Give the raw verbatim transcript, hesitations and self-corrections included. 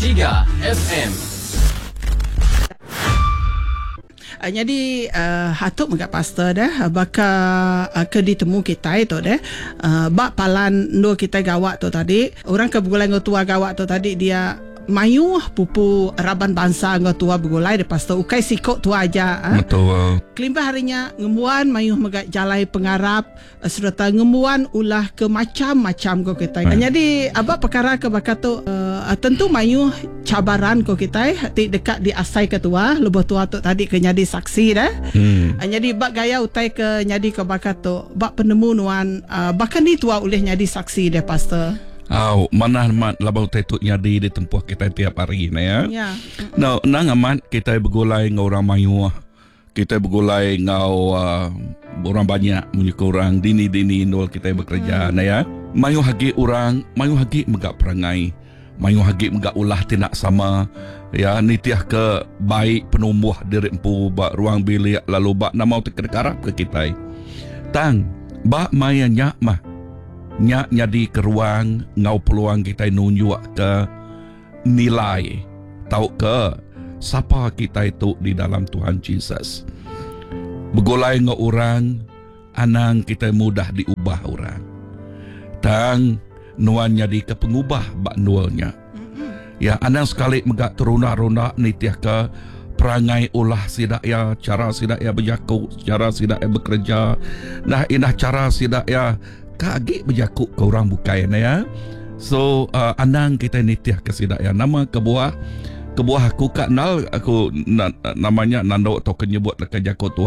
tiga F M. Uh, jadi uh, hatuk megak pastor dah baka uh, ke ditemu kita itu dah uh, bak palan ndo kita gawat tu tadi orang ke begulai ngotua gawat tu tadi dia mayu pupu raban bangsa ngotua begulai de pastor ukai sikok tu aja uh. Betul. Kelimbah harinya ngemuan mayu megak jalai pengarap uh, serta ngemuan ulah ke macam-macam ko kita. Uh. Jadi abak perkara ke baka tu uh, tentu mayu cabaran ko kita ti dekat di asai ketua lebih tua tu tadi ke nyadi saksi dah. Hmm. Uh, jadi bak gaya utai ke nyadi ke baka tu bak penemu nuan uh, bahkan di tua oleh nyadi saksi deh pastor. Au, mana mat labau tetuk nyadi di tempuh kita tiap hari ni ya. Ya. Nah, nang amat kita bergulai ngau orang mayu. Kita bergulai ngau uh, orang banyak menyuka orang dini-dini indol kita bekerja hmm. nah ya. Mayu hagi orang, mayu hagi megak perangai. Mayu hagi megak ulah tindak sama. Ya, nitiah ke baik penumbuh diri empu bak ruang bilik lalu bak namau terkarap ke kita. Tang, bak maya nyak mah. Nyak nyadi ke ruang ngau peluang kita nunjuk ke nilai tahu ke siapa kita itu di dalam Tuhan Yesus. Begulai ngau orang anang kita mudah diubah orang. Tang nuan nyadi ke pengubah bak nualnya. Ya anang sekali megak teruna-runa nitiah ke perangai ulah sidak ya, cara sidak ya berjaku, cara sidak ya bekerja. Nah indah cara sidak ya kaki berjakuk ke orang bukai ya. So uh, anang kita nitiah kesidak ya nama kebuah kebuah aku kak nal aku na, namanya nando atau kenyebut ke jakut